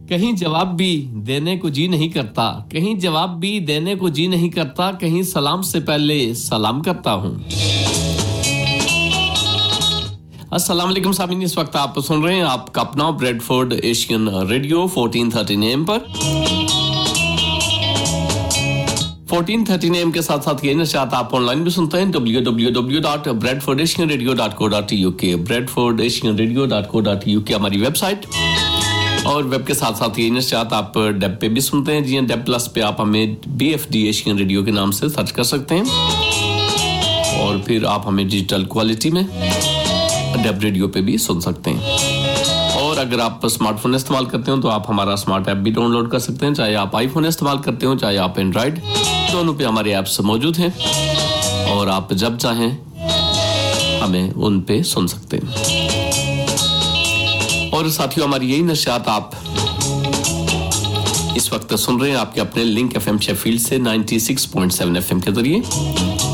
کہیں جواب بھی دینے کو جی نہیں کرتا، کہیں جواب بھی دینے کو جی نہیں کرتا، کہیں سلام سے پہلے سلام کرتا ہوں۔ السلام علیکم سامعین، اس وقت آپ سن رہے ہیں آپ کا اپنا bread Ford Asian radio 1413 AM per 1413 AM کے ساتھ ساتھ یہ نشریات آپ آن لائن بھی سنتے ہیں www.bradfordasianradio.co.uk bradfordasianradio.co.uk ہماری ویب سائٹ، اور ویب کے ساتھ ساتھ یہ نشریات آپ ڈیب پہ بھی سنتے ہیں، جی ڈیب پلس پہ آپ ہمیں BFD ایشین ریڈیو کے نام سے سرچ کر سکتے ہیں، اور پھر آپ ہمیں ڈیجیٹل کوالٹی میں ڈیب ریڈیو پہ بھی سن سکتے ہیں۔ اور اگر آپ اسمارٹ فون استعمال کرتے ہو تو آپ ہمارا اسمارٹ ایپ بھی ڈاؤن لوڈ کر سکتے ہیں، چاہے آپ آئی فون استعمال کرتے ہو چاہے آپ اینڈرائیڈ، دونوں پہ ہمارے ایپس موجود ہیں، اور آپ جب چاہیں ہمیں ان پہ سن سکتے ہیں۔ اور ساتھیوں، ہماری یہی نشریات آپ اس وقت سن رہے ہیں آپ کے اپنے لنک FM شیفیلڈ سے 96.7 FM کے ذریعے،